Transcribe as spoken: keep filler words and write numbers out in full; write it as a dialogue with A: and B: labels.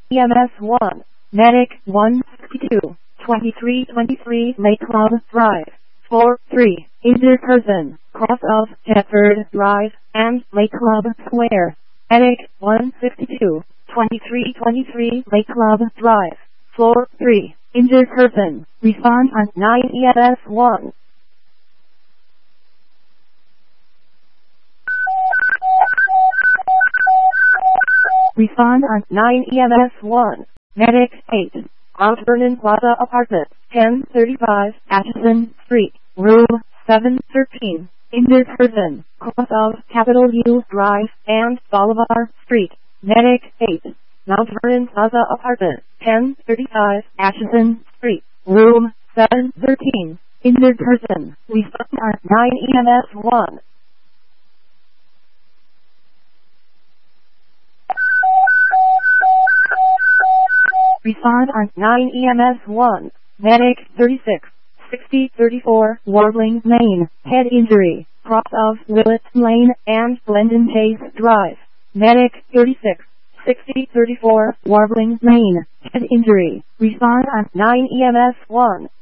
A: E M S one. Medic one sixty-two, twenty-three twenty-three Lake Club Drive. four three. Injured person, cross of Thetford Drive and Lake Club Square. Medic one sixty-two, twenty-three twenty-three Lake Club Drive. Floor three. Injured person. Respond on nine E M S one. Respond on nine E M S one. Medic eight. Mount Vernon Plaza Apartment, ten thirty-five Atchison Street, Room seven thirteen. Injured person, cross of Capitol U Drive and Bolivar Street. Medic eight. Mount Vernon Plaza Apartment, ten thirty-five Atchison Street, Room seven thirteen. Injured person. Respond on nine E M S one. Respond on nine E M S one. Medic thirty-six, sixty thirty-four Warbling Lane. Head injury. Cross of Willett Lane and Glendon Chase Drive. Medic thirty-six, sixty thirty-four Warbling Lane. Head injury. Respond on nine E M S one.